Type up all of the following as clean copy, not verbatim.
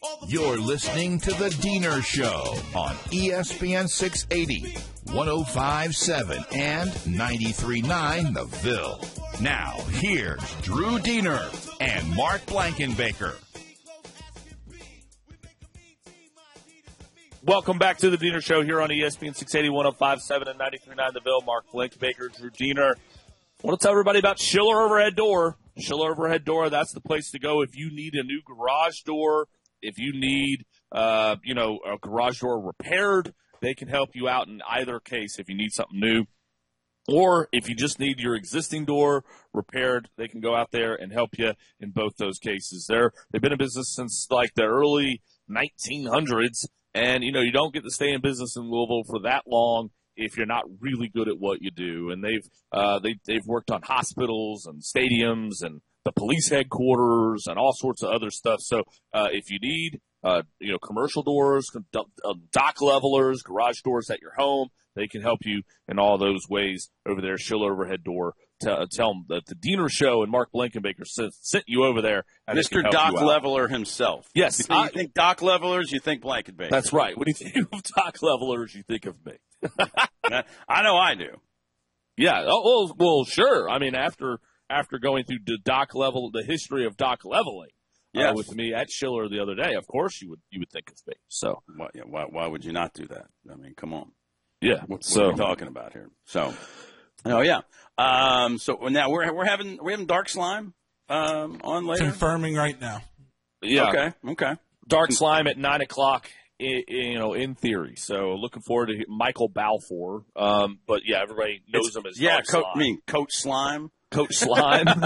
You're listening to The Diener Show on ESPN 680, 105.7, and 93.9 The Ville. Now, here's Drew Diener and Mark Blankenbaker. Welcome back to The Diener Show here on ESPN 680, 105.7, and 93.9 The Ville. Mark Blankenbaker, Drew Diener. I want to tell everybody about Schiller Overhead Door. Schiller Overhead Door, that's the place to go if you need a new garage door. If you need, a garage door repaired, they can help you out in either case if you need something new. Or if you just need your existing door repaired, they can go out there and help you in both those cases. They've been in business since like the early 1900s, and, you don't get to stay in business in Louisville for that long if you're not really good at what you do. And they've worked on hospitals and stadiums and the police headquarters and all sorts of other stuff. So if you need, commercial doors, dock levelers, garage doors at your home, they can help you in all those ways over there. Schiller Overhead Door. Tell them that the Diener Show and Mark Blankenbaker sent you over there. Mr. Dock Leveler himself. Yes. You think Dock Levelers, you think Blankenbaker. That's right. When you think of Dock Levelers, you think of me. I know I do. Yeah. Oh, well, sure. I mean, after going through the history of dock leveling with me at Schiller the other day, of course you would think of me. So why would you not do that? I mean, come on. Yeah. What are we talking about here? So, oh yeah. So now we're having Dark Slime on later. Confirming right now. Yeah. Okay. Dark Slime at 9:00. In theory. So looking forward to Michael Balfour. But yeah, everybody knows him as Dark Slime. Coach Slime. Coach Slime. I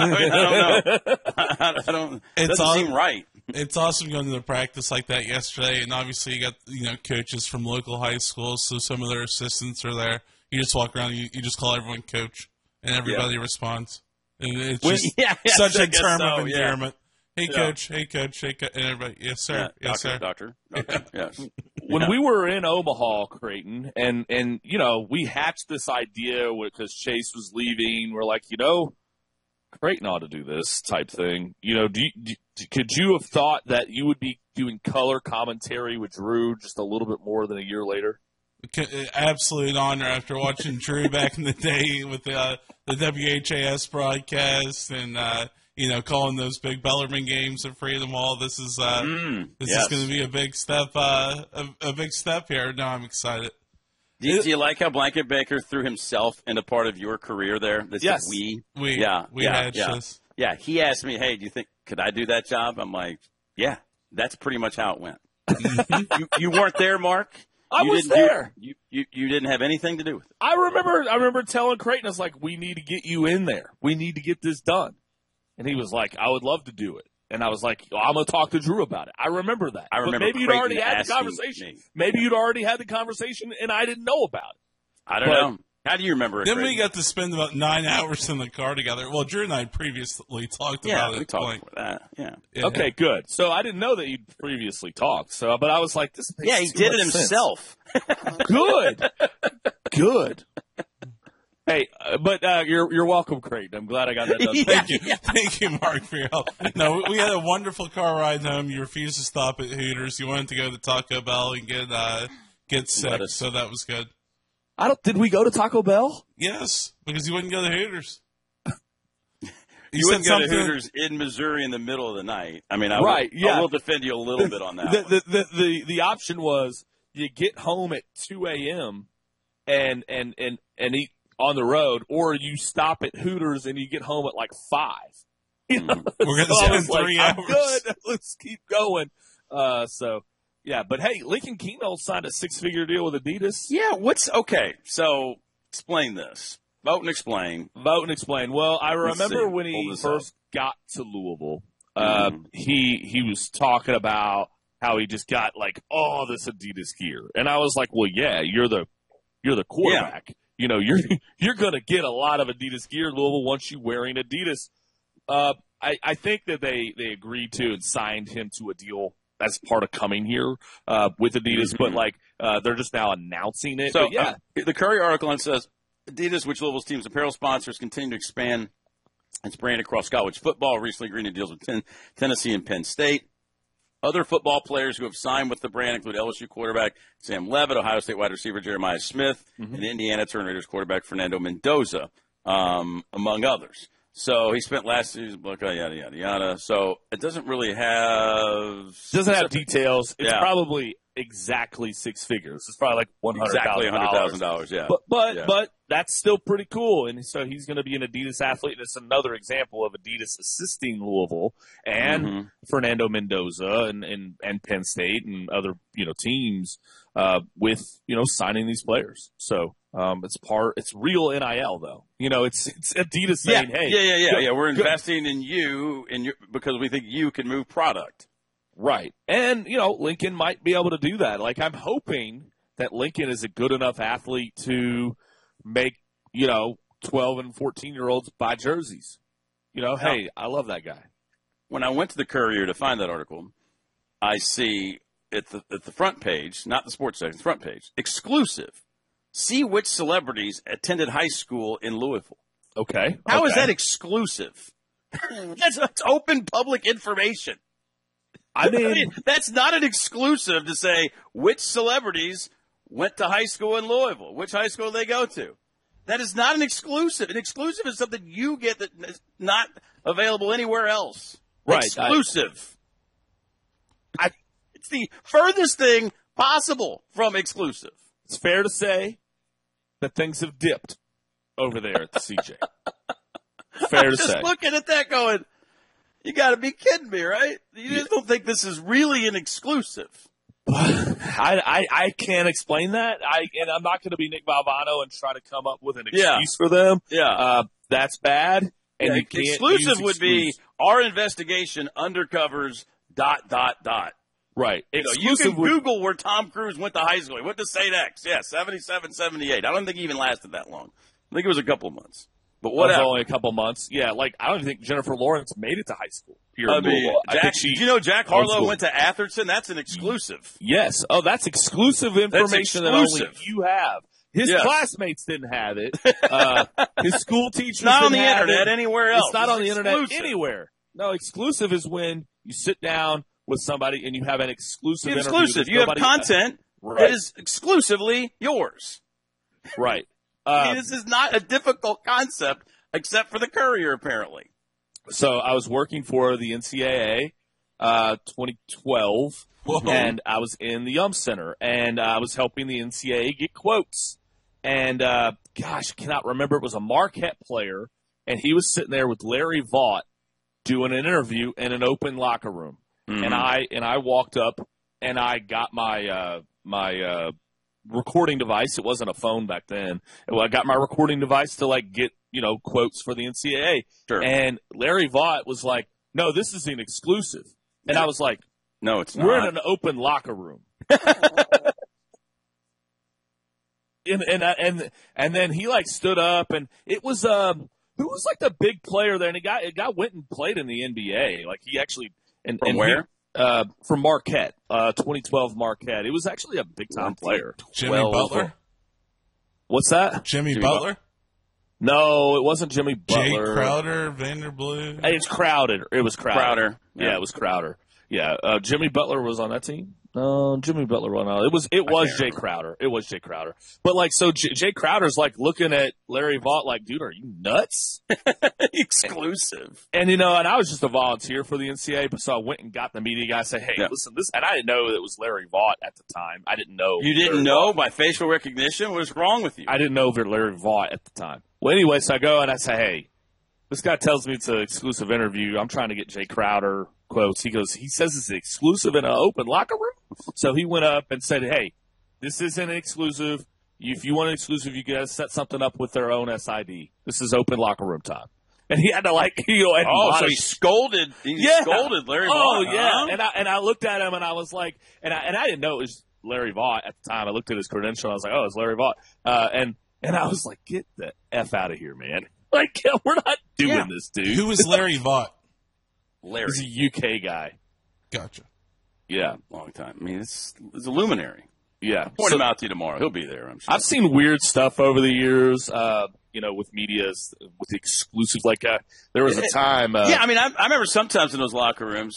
don't know. It doesn't seem right. It's awesome going to the practice like that yesterday, and obviously you got coaches from local high schools, so some of their assistants are there. You just walk around, you just call everyone coach, and everybody responds. And it's just such a term of endearment. Hey, coach. Hey, coach. Hey, and everybody. Yes, sir. Yes, sir. Doctor. Okay. Yes. When we were in Omaha, Creighton, and we hatched this idea because Chase was leaving. We're like, Creighton ought to do this type thing. Could you have thought that you would be doing color commentary with Drew just a little bit more than a year later? Absolute honor after watching Drew back in the day with the WHAS broadcast and calling those big Bellarmine games at Freedom Hall. This is going to be a big step. A big step here. No, I'm excited. Do you like how Blankenbaker threw himself into part of your career there? Yes. We had this. Yeah, he asked me, hey, do you think, could I do that job? I'm like, yeah, that's pretty much how it went. you weren't there, Mark? I was there. You didn't have anything to do with it. I remember telling Creighton, I was like, we need to get you in there. We need to get this done. And he was like, I would love to do it. And I was like, I'm going to talk to Drew about it. I remember that. But maybe you'd already had the conversation. Maybe you'd already had the conversation, and I didn't know about it. I don't know. How do you remember it? Then we got to spend about 9 hours in the car together. Well, Drew and I previously talked about it. Yeah, we talked about that. Yeah. Okay, good. So I didn't know that you'd previously talked. So, but I was like, this makes he did it himself. Good. Hey, but you're welcome, Creighton. I'm glad I got that done. Thank you, Mark, for your help. No, we had a wonderful car ride home. You refused to stop at Hooters. You wanted to go to Taco Bell and get sick, so that was good. Did we go to Taco Bell? Yes, because you wouldn't go to Hooters. You wouldn't go to Hooters in Missouri in the middle of the night. I mean, I will defend you a little bit on that. The option was you get home at 2 a.m. and eat on the road, or you stop at Hooters and you get home at like 5. We're going to spend 3 hours. I'm good. Let's keep going. Yeah, but hey, Lincoln Keno signed a 6-figure deal with Adidas. Yeah, okay? So explain this. Vote and explain. Well, I remember when he first got to Louisville, he was talking about how he just got like all this Adidas gear, and I was like, well, yeah, you're the quarterback. Yeah. You're going to get a lot of Adidas gear in Louisville once you're wearing Adidas. I think that they agreed to and signed him to a deal as part of coming here with Adidas, but they're just now announcing it. So the Courier article says Adidas, which Louisville's team's apparel sponsors, continue to expand its brand across college football. Recently agreed to deals with Tennessee and Penn State. Other football players who have signed with the brand include LSU quarterback Sam Levitt, Ohio State wide receiver Jeremiah Smith, and Indiana Turn Raiders quarterback Fernando Mendoza, among others. So he spent last season, yada, yada, yada. So it doesn't really have... Doesn't have details. It's Yeah. probably exactly six figures. It's probably like $100,000. Exactly $100,000, yeah. But that's still pretty cool. And so he's going to be an Adidas athlete. And it's another example of Adidas assisting Louisville and Fernando Mendoza and Penn State and other, teams, with, signing these players. So, it's real NIL though. It's Adidas saying, hey. Yeah. We're investing in you because we think you can move product. Right. And, Lincoln might be able to do that. Like, I'm hoping that Lincoln is a good enough athlete to make, 12 and 14-year-olds buy jerseys. Hey, I love that guy. When I went to the Courier to find that article, I see at the front page, not the sports section, front page, exclusive. See which celebrities attended high school in Louisville. Okay. How is that exclusive? That's open public information. I mean, that's not an exclusive to say which celebrities went to high school in Louisville, which high school they go to. That is not an exclusive. An exclusive is something you get that is not available anywhere else. Right. Exclusive. It's the furthest thing possible from exclusive. It's fair to say that things have dipped over there at the CJ. Fair to say. Just looking at that going, you got to be kidding me, right? You just don't think this is really an exclusive. I can't explain that. And I'm not going to be Nick Valvano and try to come up with an excuse for them. Yeah. That's bad. And you can't exclusive would be our investigation undercovers ... Right. You can Google where Tom Cruise went to high school. He went to St. X. Yeah, 77, 78. I don't think he even lasted that long. I think it was a couple of months. But whatever. Only a couple months. Yeah, I don't even think Jennifer Lawrence made it to high school here in Louisville. Louisville. Jack Harlow went to Atherton? That's an exclusive. Yes. Oh, that's exclusive information that only you have. His classmates didn't have it. His school teachers not on the didn't have internet it. Anywhere else. It's not on the internet exclusive. Anywhere. No, exclusive is when you sit down with somebody and you have an exclusive interview. Exclusive. You have content that is exclusively yours. Right. This is not a difficult concept except for the Courier, apparently. So I was working for the NCAA 2012, and I was in the Yum Center, and I was helping the NCAA get quotes. And, I cannot remember. It was a Marquette player, and he was sitting there with Larry Vaught doing an interview in an open locker room. Mm-hmm. And I walked up, and I got my recording device. It wasn't a phone back then. Well, I got my recording device to get quotes for the NCAA. Sure. And Larry Vaught was like, "No, this is an exclusive." And I was like, "No, it's not. We're in an open locker room." and then he stood up, and it was who was the big player there, and a guy went and played in the NBA. He actually from where? From Marquette, 2012 Marquette. It was actually a big time player. Jimmy Butler. What's that? Jimmy Butler. No, it wasn't Jimmy Butler. Jay Crowder, Vanderbilt. It's Crowder. It was Crowder. Yeah, it was Crowder. Yeah, Jimmy Butler was on that team. No, Jimmy Butler was not. It was Jay Crowder. It was Jay Crowder. But Jay Crowder's looking at Larry Vaught dude, are you nuts? Exclusive. And and I was just a volunteer for the NCAA, but so I went and got the media guy. Say, hey, listen, this, and I didn't know it was Larry Vaught at the time. I didn't know. You didn't know by facial recognition? What's wrong with you? I didn't know Larry Vaught at the time. Well, anyway, so I go and I say, hey, this guy tells me it's an exclusive interview. I'm trying to get Jay Crowder quotes. He says it's exclusive in an open locker room. So he went up and said, hey, this isn't an exclusive. If you want an exclusive, you got to set something up with their own SID. This is open locker room time. And he had to so he scolded. He scolded Larry Vaught. Oh yeah. And I looked at him and I was like, and I didn't know it was Larry Vaught at the time. I looked at his credential. And I was like, oh, it's Larry Vaught. And I was like, get the F out of here, man. We're not doing this, dude. Who is Larry Vaught? Larry. He's a UK guy. Gotcha. Yeah. Long time. I mean, it's a luminary. Yeah. Point him out to you tomorrow. He'll be there, I'm sure. I've seen weird stuff over the years, with medias, with exclusive. There was a time. I remember sometimes in those locker rooms,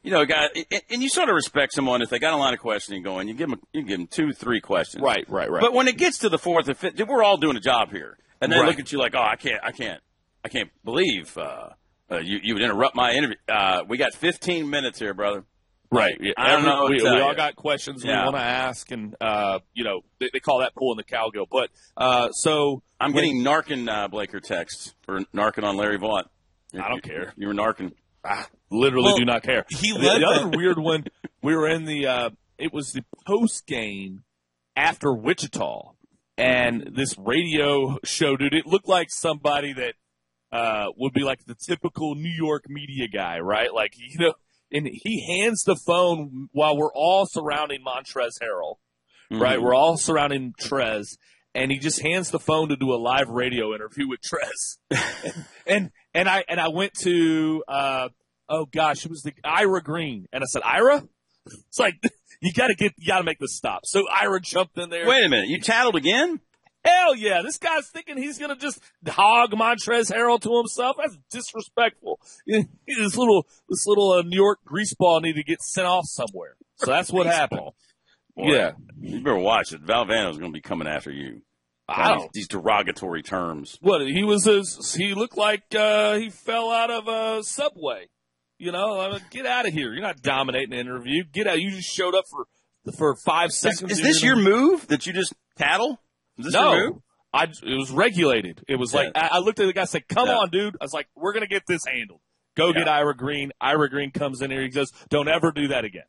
a guy, and you sort of respect someone if they got a line of questioning going. You give them 2, 3 questions. Right. But when it gets to the 4th or 5th, we're all doing a job here, and they look at you like, oh, I can't believe you would interrupt my interview. We got 15 minutes here, brother. Right. I don't know. We all got questions we want to ask, and they call that pulling the cowgirl. But so I'm getting Narkin Blaker texts for narking on Larry Vaught. I don't care. You were narking. Literally do not care. The other weird one, we were in it was the post game after Wichita, and this radio show, dude, it looked like somebody that would be like the typical New York media guy, right? Like, and he hands the phone while we're all surrounding Montrezl Harrell, right? We're all surrounding Trez, and he just hands the phone to do a live radio interview with Trez. and I went to it was the Ira Green, and I said, Ira, it's like you got to make this stop. So Ira jumped in there. Wait a minute, you tattled again? Hell yeah! This guy's thinking he's gonna just hog Montrezl Harrell to himself. That's disrespectful. This little New York greaseball needed to get sent off somewhere. So that's what happened. Boy, yeah, you better watch it. Valvano's going to be coming after you. These derogatory terms. What he looked like he fell out of a subway. Get out of here. You're not dominating the interview. Get out. You just showed up for 5 seconds. Is this your move that you just tattle? Is this no, your move? it was regulated. It was like I looked at the guy and said, "Come on, dude." I was like, "We're gonna get this handled. Go get Ira Green." Ira Green comes in here. He goes, "Don't ever do that again."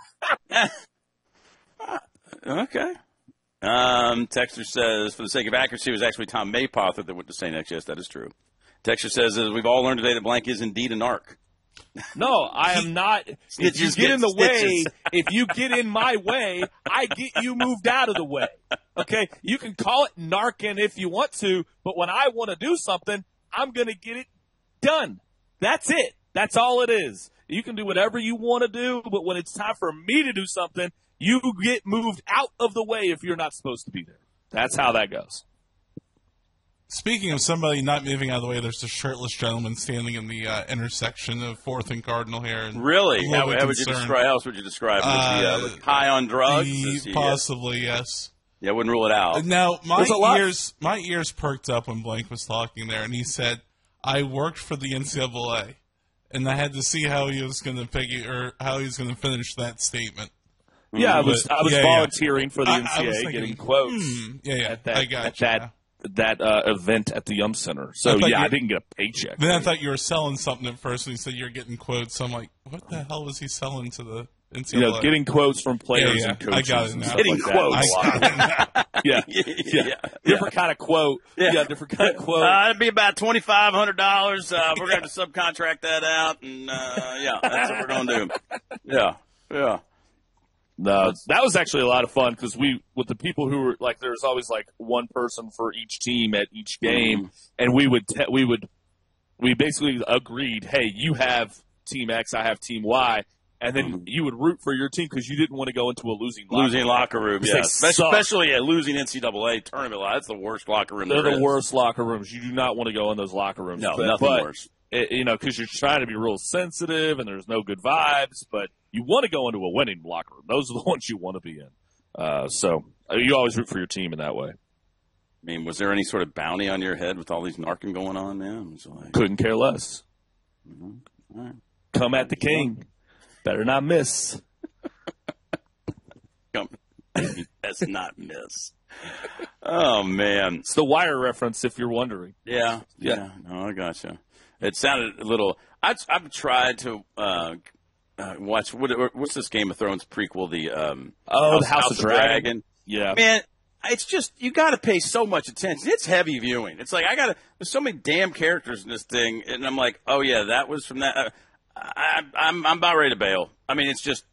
Okay. Texter says, for the sake of accuracy, it was actually Tom Maypother that went to St. X. Yes, that is true. Texter says, as we've all learned today, that Blank is indeed a narc. No, I am not. If you get in the way, if you get in my way, I get you moved out of the way. Okay? You can call it narking if you want to, but when I want to do something, I'm going to get it done. That's it. That's all it is. You can do whatever you want to do, but when it's time for me to do something, you get moved out of the way if you're not supposed to be there. That's how that goes. Speaking of somebody not moving out of the way, there's a shirtless gentleman standing in the intersection of 4th and Cardinal here. And really? How else would you describe him? Was he high on drugs? Possibly, yes. Yeah, I wouldn't rule it out. Now, my ears perked up when Blank was talking there, and he said, I worked for the NCAA, and I had to see how he was going to finish that statement. Yeah, I was volunteering for the NCAA, getting quotes. That event at the Yum Center. So I didn't get a paycheck. Then I thought you were selling something at first, and he said you're getting quotes. So I'm like, what the hell was he selling to the NCAA? Getting quotes from players and coaches. I got it now. Getting quotes. Different kind of quote. Different kind of quote. It'd be about $2,500. We're going to have to subcontract that out, and that's what we're going to do. Yeah. No, that was actually a lot of fun because with the people who were like, there was always like one person for each team at each game, and we basically agreed, hey, you have Team X, I have Team Y, and then you would root for your team because you didn't want to go into a losing locker room. Yeah, especially a losing NCAA tournament. That's the worst locker room. They're the worst locker rooms. You do not want to go in those locker rooms. No, nothing worse. Because you're trying to be real sensitive and there's no good vibes, but you want to go into a winning locker room. Those are the ones you want to be in. So you always root for your team in that way. I mean, was there any sort of bounty on your head with all these narking going on, man? Couldn't care less. All right. Come at the king. Better not miss. Let's not miss. Oh, man. It's the Wire reference, if you're wondering. Yeah. No, I gotcha. It sounded a little. I've tried to watch. What's this Game of Thrones prequel? The House of Dragon. Yeah, man. It's just you got to pay so much attention. It's heavy viewing. It's like there's so many damn characters in this thing, and I'm like, oh yeah, that was from that. I'm about ready to bail. I mean, it's just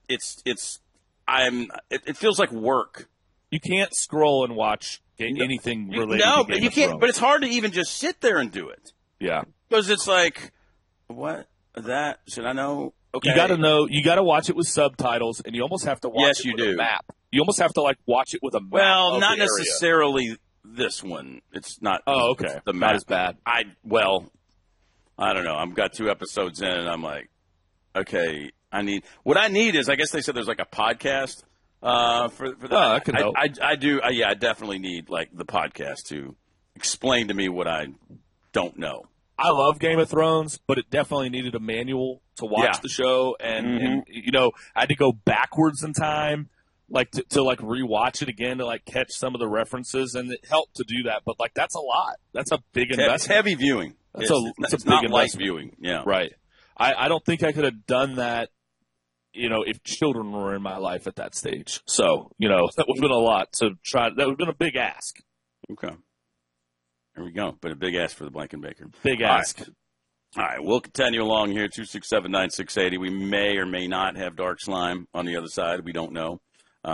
it feels like work. You can't scroll and watch anything related. No, to but you can't. But it's hard to even just sit there and do it. Yeah. Because it's like, what? That? Should I know? Okay. You got to know. You got to watch it with subtitles, and you almost have to watch it with a map. You almost have to watch it with a map. Well, not necessarily this one. It's not. Oh, okay. The map. Not as bad. I don't know. I've got 2 episodes in, and I'm like, okay, What I need is, I guess they said there's like a podcast for that. That could help. I do. Yeah, I definitely need like the podcast to explain to me what I don't know. I love Game of Thrones, but it definitely needed a manual to watch the show, and I had to go backwards in time, like to rewatch it again to like catch some of the references, and it helped to do that. But like that's a lot. That's a big investment. It's heavy viewing. It's a big not light investment. viewing. Yeah, right. I don't think I could have done that, if children were in my life at that stage. So that would have been a lot to try. That would have been a big ask. Okay. There we go. But a big ask for the Blankenbaker. Big ask. All right. We'll continue along here. 267-9680. We may or may not have Dark Slime on the other side. We don't know.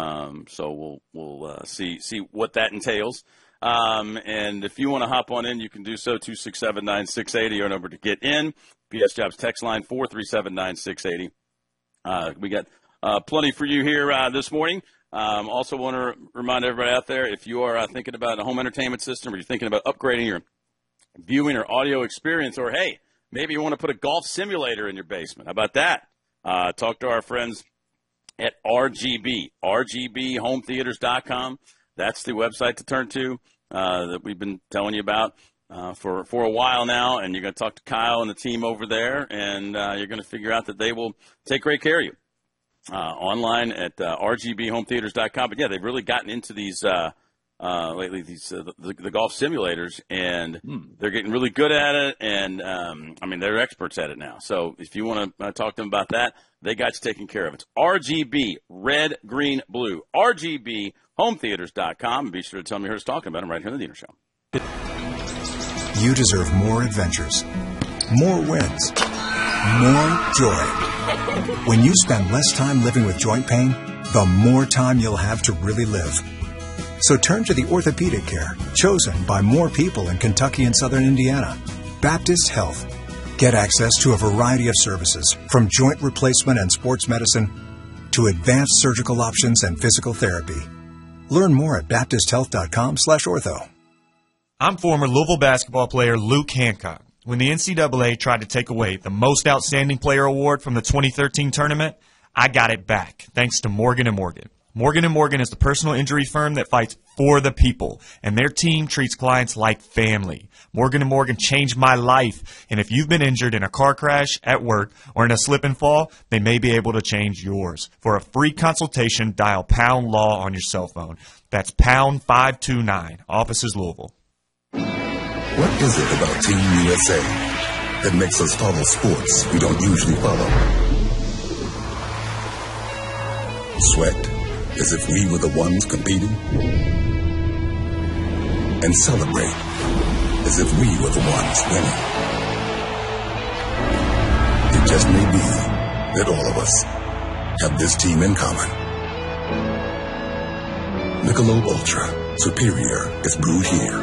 So we'll see what that entails. And if you want to hop on in, you can do so. 267-9680, our number to get in. PS Jobs text line 437-9680. We got plenty for you here this morning. Also want to remind everybody out there, if you are thinking about a home entertainment system, or you're thinking about upgrading your viewing or audio experience, or hey, maybe you want to put a golf simulator in your basement. How about that? Talk to our friends at RGB, RGBHomeTheaters.com. That's the website to turn to that we've been telling you about for a while now. And you're going to talk to Kyle and the team over there, and you're going to figure out that they will take great care of you. Online at RGBHomeTheaters.com. But, yeah, they've really gotten into these lately, the golf simulators, and they're getting really good at it. And, they're experts at it now. So if you want to talk to them about that, they got you taken care of. It's RGB, red, green, blue. RGBHomeTheaters.com. And be sure to tell me who is talking about them right here on The Diener Show. You deserve more adventures, more wins, more joy. When you spend less time living with joint pain, the more time you'll have to really live. So turn to the orthopedic care chosen by more people in Kentucky and Southern Indiana. Baptist Health. Get access to a variety of services, from joint replacement and sports medicine to advanced surgical options and physical therapy. Learn more at baptisthealth.com/ortho. I'm former Louisville basketball player Luke Hancock. When the NCAA tried to take away the Most Outstanding Player Award from the 2013 tournament, I got it back, thanks to Morgan & Morgan. Morgan & Morgan is the personal injury firm that fights for the people, and their team treats clients like family. Morgan & Morgan changed my life, and if you've been injured in a car crash, at work, or in a slip and fall, they may be able to change yours. For a free consultation, dial #LAW on your cell phone. That's #529. Offices Louisville. What is it about Team USA that makes us follow sports we don't usually follow? Sweat as if we were the ones competing? And celebrate as if we were the ones winning? It just may be that all of us have this team in common. Michelob Ultra, superior is brewed here.